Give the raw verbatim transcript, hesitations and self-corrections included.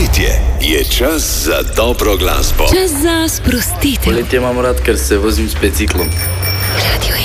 poletje. Je čas za dobro glasbo. Čas za sprostitev. Poletje imam rad, ker se vozim s biciklom. Radio